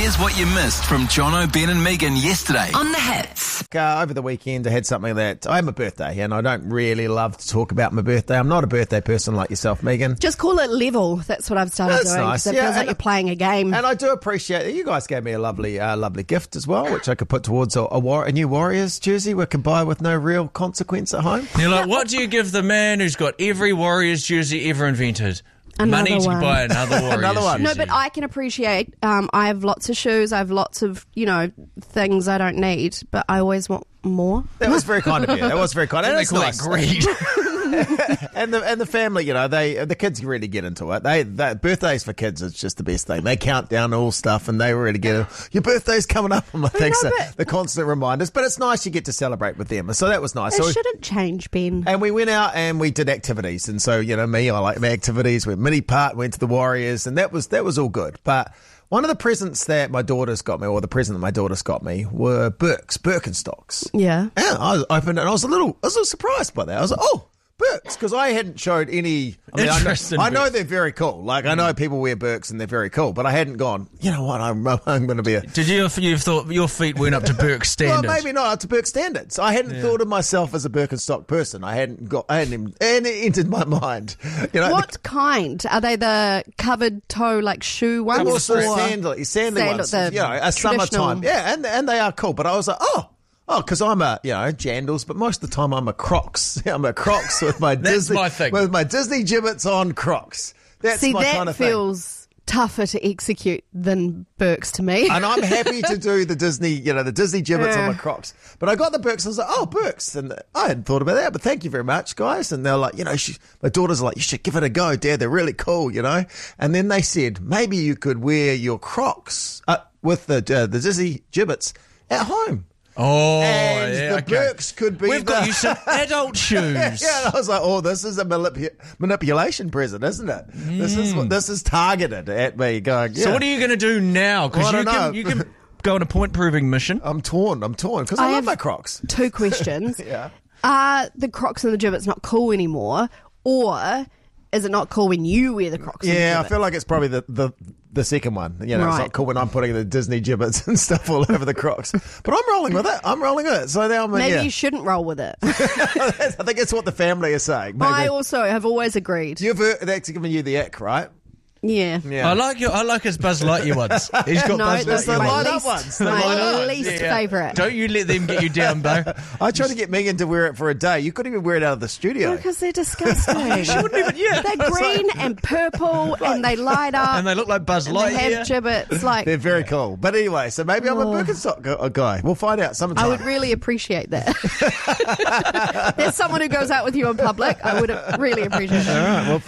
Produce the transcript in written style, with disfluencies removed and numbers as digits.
Here's what you missed from Jono, Ben and Megan yesterday On the Hits. Over the weekend, I had something that I have a birthday, and I don't really love to talk about my birthday. I'm not a birthday person like yourself, Megan. Just call it level. That's what I've started That's doing. nice. It Yeah, feels like you're playing a game. And I do appreciate that you guys gave me a lovely gift as well, which I could put towards a new Warriors jersey we can buy with no real consequence at home. You're like, what do you give the man who's got every Warriors jersey ever invented? Another Money one. to buy another Warriors Another one. jersey. No, but I can appreciate, I have lots of shoes, I have lots of, things I don't need, but I always want more. That was very kind of you. That was very kind. And They it's call nice. that greed. And the family, the kids really get into it. Birthdays for kids is just the best thing. They count down all stuff and they really get it. Your birthday's coming up. I'm like, thanks for the constant reminders. But it's nice you get to celebrate with them. So that was nice. It So shouldn't change, Ben. and we went out and we did activities. And so, me, I like my activities. We mini part, went to the Warriors, and that was all good. But one of the presents that my daughters got me, or the present that my daughters got me, were Birkenstocks. Yeah. And I opened it and I was a little surprised by that. I was like, oh, Birks, because I hadn't showed any. Interest in I know Birks. they're very cool. Like, I know people wear Birks and they're very cool, but I hadn't gone, you know what, I'm going to be a. Did you thought your feet went up to Burke standards? Well, maybe not up to Birk standards. I hadn't thought of myself as a Birkenstock person. I hadn't even entered my mind. What kind? Are they the covered toe, like shoe ones? And also or sandally ones, the a summertime. traditional- Yeah, and they are cool. But I was like, oh, because I'm a, jandals, but most of the time I'm a Crocs. I'm a Crocs with my That's Disney, my thing. with my Disney gibbets on Crocs. That's See, my that kind of thing. feels tougher to execute than Birks to me. And I'm happy to do the Disney, the Disney gibbets on my Crocs. But I got the Birks and I was like, oh, Birks. And I hadn't thought about that, but thank you very much, guys. And they're like, my daughters are like, you should give it a go, Dad. They're really cool, And then they said, maybe you could wear your Crocs with the Disney gibbets at home. Oh, And yeah, the okay. Birks could be We've got you some adult shoes. Yeah, and I was like, oh, this is a manipulation present, isn't it? This is targeted at me going, So what are you going to do now? Well, I Because don't know. you can go on a point-proving mission. I'm torn because I love have my Crocs. 2 questions. Yeah. Are the Crocs and the gibbets not cool anymore? Or is it not cool when you wear the Crocs and the Yeah, I gibbets? feel like it's probably the second one. It's Right. not cool when I'm putting the Disney gibbets and stuff all over the Crocs. But I'm rolling with it. So now Maybe you shouldn't roll with it. I think that's what the family is saying. Maybe. I also have always agreed. That's giving you the ick, right? Yeah. Yeah. I like his Buzz Lightyear ones. He's got No, Buzz that's the Lightyear my light ones. up least, ones. The my light up. least Yeah. favourite. Don't you let them get you down, Bo. I tried to get Megan to wear it for a day. You couldn't even wear it out of the studio. Because they're disgusting. She wouldn't even, yeah. They're green and purple and they light up. And they look like Buzz and they Lightyear. have gibbets. Like, They're very cool. But anyway, so maybe I'm a Birkenstock guy. We'll find out sometime. I would really appreciate that. There's someone who goes out with you in public. I would really appreciate that. All right, we'll